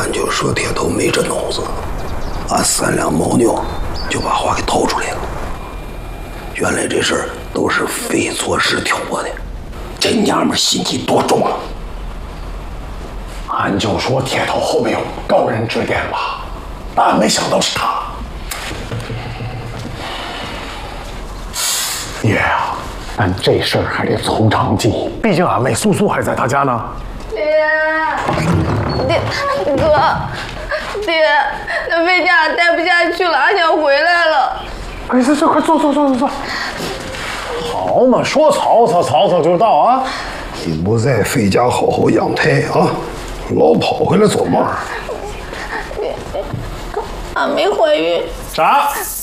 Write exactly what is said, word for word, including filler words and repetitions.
俺就说铁头没这脑子，俺三两牦牛就把话给掏出来了。原来这事儿都是费错事挑拨的，这娘们心机多重啊！ 俺就说铁头后面有高人指点吧，但没想到是他。爷呀，俺这事儿还得从长计议，毕竟俺妹苏苏还在他家呢。 爹，爹，哥，爹，那魏家俺待不下去了，俺想回来了。 哎，这这快坐坐坐坐坐。好嘛，说曹操，曹操就到啊！ 你不在费家好好养胎啊，老跑回来做梦。 俺没怀孕。 啥？